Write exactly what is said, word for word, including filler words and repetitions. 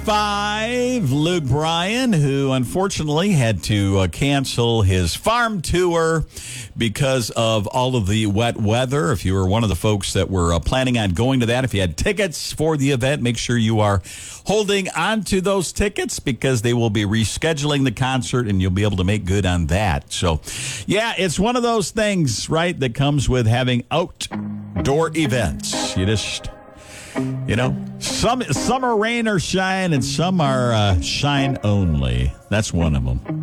Five, Luke Bryan, who unfortunately had to uh, cancel his farm tour because of all of the wet weather. If you were one of the folks that were uh, planning on going to that, if you had tickets for the event, make sure you are holding on to those tickets because they will be rescheduling the concert and you'll be able to make good on that. So, yeah, it's one of those things, right, that comes with having outdoor events. You just... You know, some some are rain or shine, and some are uh, shine only. That's one of them.